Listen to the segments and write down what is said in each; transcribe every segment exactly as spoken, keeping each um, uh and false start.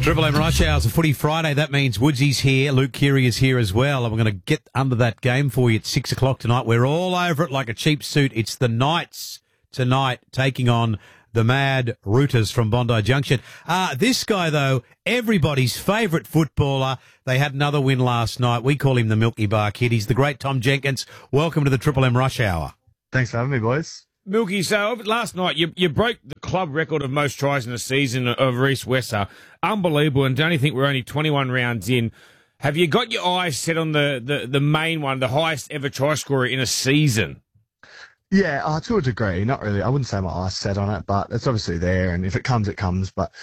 Triple M Rush Hour's a footy Friday. That means Woodsy's here. Luke Keary is here as well. And we're going to get under that game for you at six o'clock tonight. We're all over it like a cheap suit. It's the Knights tonight taking on the Mad Rooters from Bondi Junction. Uh, this guy, though, everybody's favourite footballer. They had another win last night. We call him the Milky Bar Kid. He's the great Tom Jenkins. Welcome to the Triple M Rush Hour. Thanks for having me, boys. Milky, so last night you you broke the club record of most tries in a season of Reece Wesser. Unbelievable, and don't you think we're only twenty-one rounds in? Have you got your eyes set on the, the, the main one, the highest ever try scorer in a season? Yeah, uh, to a degree. Not really. I wouldn't say my eyes set on it, but it's obviously there, and if it comes, it comes. But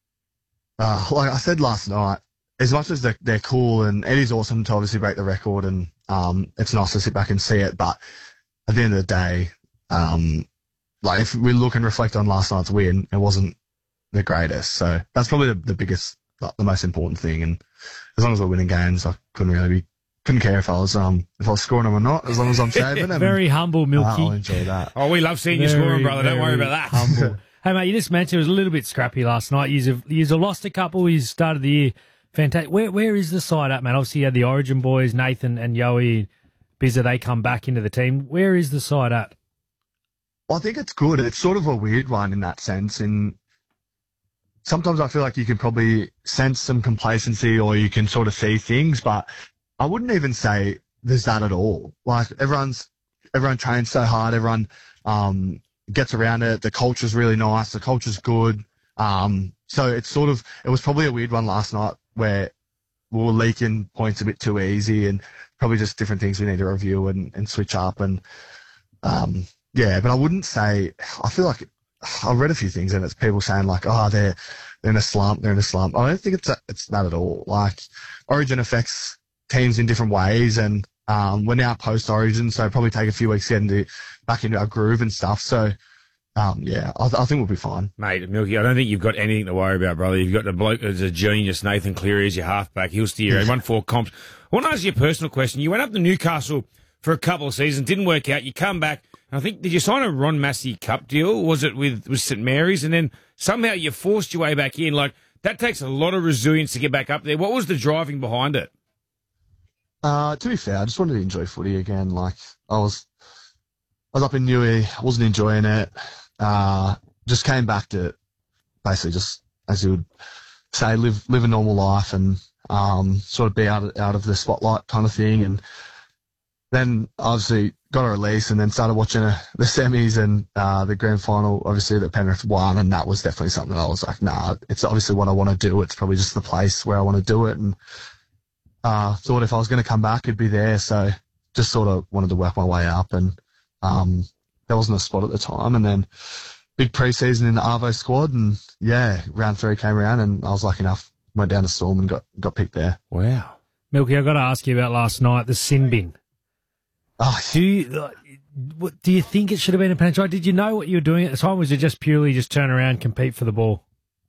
uh, like I said last night, as much as they're, they're cool, and it is awesome to obviously break the record, and um, it's nice to sit back and see it, but at the end of the day, Um, like if we look and reflect on last night's win, it wasn't the greatest. So that's probably the, the biggest, like, the most important thing. And as long as we're winning games, I couldn't really be, couldn't care if I was, um, if I was scoring them or not, as long as I'm shaving them. Very humble, Milky. Uh, I'll enjoy that. Oh, we love seeing Very, you scoring, brother. Don't worry very about that. Humble. Hey, mate, you just mentioned it was a little bit scrappy last night. You've, you've lost a couple. You started the year fantastic. Where, where is the side at, man? Obviously, you had the Origin boys, Nathan and Yowie, Bizza, they come back into the team. Where is the side at? Well, I think it's good. It's sort of a weird one in that sense. And sometimes I feel like you can probably sense some complacency, or you can sort of see things, but I wouldn't even say there's that at all. Like everyone's, everyone trains so hard. Everyone, um, gets around it. The culture's really nice. The culture's good. Um, so it's sort of, it was probably a weird one last night where we were leaking points a bit too easy, and probably just different things we need to review and, and switch up. And, um, yeah, but I wouldn't say, I feel like I read a few things and it's people saying like, oh, they're, they're in a slump, they're in a slump. I don't think it's, a, it's that at all. Like Origin affects teams in different ways, and, um, we're now post Origin, so it'll probably take a few weeks to get into, back into our groove and stuff. So, um, yeah, I, I think we'll be fine. Mate, Milky, I don't think you've got anything to worry about, brother. You've got the bloke as a genius, Nathan Cleary, as your halfback. He'll steer. He won four comps. I want to ask you a personal question. You went up to Newcastle for a couple of seasons, didn't work out. You come back. I think, did you sign a Ron Massey Cup deal? Was it with, with St Mary's? And then somehow you forced your way back in. Like, that takes a lot of resilience to get back up there. What was the driving behind it? Uh, to be fair, I just wanted to enjoy footy again. Like, I was, I was up in Newey, I wasn't enjoying it. Uh, just came back to basically just, as you would say, live, live a normal life and, um, sort of be out of, out of the spotlight kind of thing. And then obviously got a release, and then started watching uh, the semis and uh, the grand final, obviously, that Penrith won, and that was definitely something that I was like, nah, it's obviously what I want to do. It's probably just the place where I want to do it, and uh, thought if I was going to come back, it'd be there. So just sort of wanted to work my way up, and um, there wasn't a spot at the time. And then big preseason in the Arvo squad, and yeah, round three came around, and I was lucky enough, went down to Storm and got, got picked there. Wow. Milky, I've got to ask you about last night, the sin bin. Oh, do you uh, what, do you think it should have been a penalty try? Did you know what you were doing at the time? Was it just purely just turn around, compete for the ball?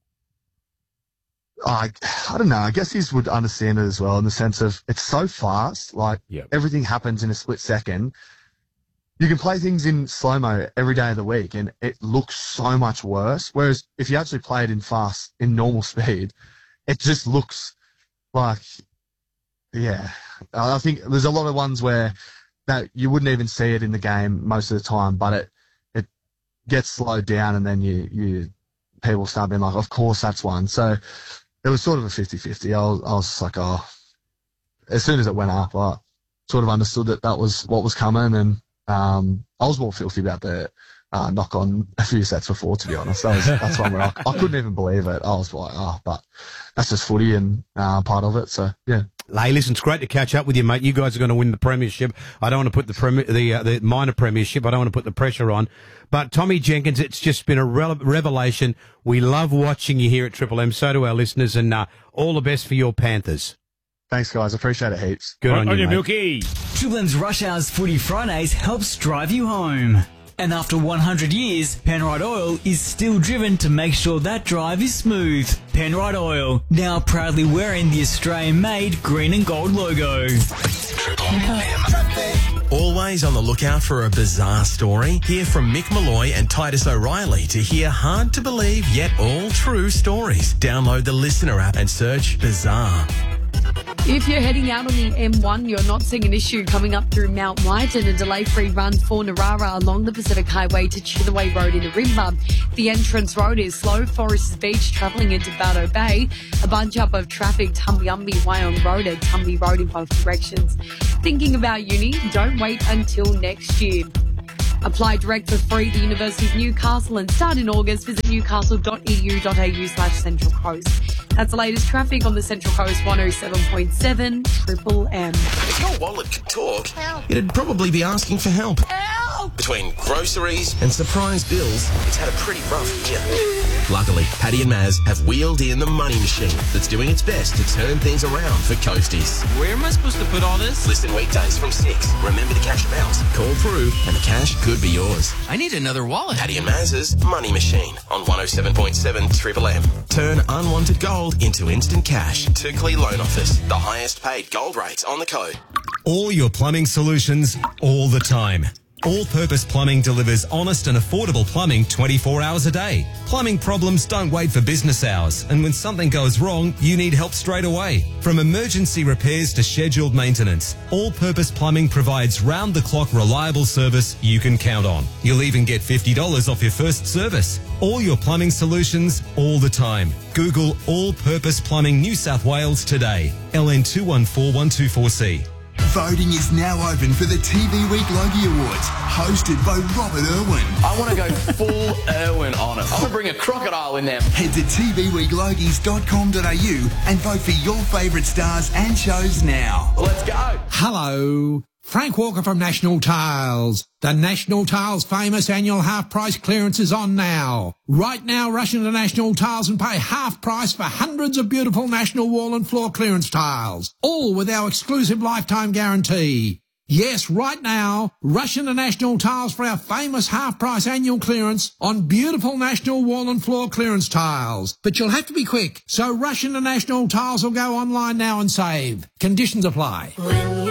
I, I don't know. I guess you would understand it as well, in the sense of it's so fast. Like yep. Everything happens in a split second. You can play things in slow-mo every day of the week, and it looks so much worse. Whereas if you actually play it in fast, in normal speed, it just looks like, yeah. I think there's a lot of ones where that you wouldn't even see it in the game most of the time, but it it gets slowed down, and then you you people start being like, of course that's one. So it was sort of a fifty-fifty. I was, I was just like, oh, as soon as it went up, I sort of understood that that was what was coming, and um, I was more filthy about the uh, knock on a few sets before, to be honest. That was, that's one where I, I couldn't even believe it. I was like, oh, but that's just footy and uh, part of it. So, yeah. Hey, listen, it's great to catch up with you, mate. You guys are going to win the premiership. I don't want to put the premi- the uh, the minor premiership. I don't want to put the pressure on. But Tommy Jenkins, it's just been a re- revelation. We love watching you here at Triple M. So do our listeners, and uh, all the best for your Panthers. Thanks, guys. I appreciate it heaps. Good on, on you, mate. Milky. Triple M's Rush Hour's Footy Fridays helps drive you home. And after one hundred years, Penrite Oil is still driven to make sure that drive is smooth. Penrite Oil, now proudly wearing the Australian-made green and gold logo. Triple M. Always always on the lookout for a bizarre story? Hear from Mick Malloy and Titus O'Reilly to hear hard-to-believe yet all-true stories. Download the Listener app and search Bizarre. If you're heading out on the M one, you're not seeing an issue coming up through Mount White and a delay-free run for Narara along the Pacific Highway to Chithaway Road in Arimba. The entrance road is slow. Foresters Beach travelling into Bardo Bay. A bunch up of traffic, Tumbiumbi Wyong Road and Tumby Road in both directions. Thinking about uni? Don't wait until next year. Apply direct for free at the University of Newcastle and start in August. Visit newcastle dot e u dot a u slash Central Coast. That's the latest traffic on the Central Coast one oh seven point seven Triple M. If your wallet could talk, it'd probably be asking for help. Help! Between groceries and surprise bills, it's had a pretty rough year. Luckily, Paddy and Maz have wheeled in the money machine that's doing its best to turn things around for Coasties. Where am I supposed to put all this? Listen weekdays from six. Remember to cash them out. Call through and the cash could be yours. I need another wallet. Paddy and Maz's Money Machine on one oh seven point seven Triple M. Turn unwanted gold into instant cash. Turkley Loan Office, the highest paid gold rates on the code. All your plumbing solutions, all the time. All-Purpose Plumbing delivers honest and affordable plumbing twenty-four hours a day. Plumbing problems don't wait for business hours, and when something goes wrong, you need help straight away. From emergency repairs to scheduled maintenance, All-Purpose Plumbing provides round-the-clock reliable service you can count on. You'll even get fifty dollars off your first service. All your plumbing solutions, all the time. Google All-Purpose Plumbing New South Wales today. L N two one four one two four C. Voting is now open for the T V Week Logie Awards, hosted by Robert Irwin. I want to go full Irwin on it. I want to bring a crocodile in there. Head to t v week logies dot com dot a u and vote for your favourite stars and shows now. Let's go. Hello. Frank Walker from National Tiles. The National Tiles famous annual half price clearance is on now. Right now, rush into National Tiles and pay half price for hundreds of beautiful National wall and floor clearance tiles, all with our exclusive lifetime guarantee. Yes, right now, rush into National Tiles for our famous half-price annual clearance on beautiful National wall and floor clearance tiles. But you'll have to be quick, so rush into National Tiles or go online now and save. Conditions apply.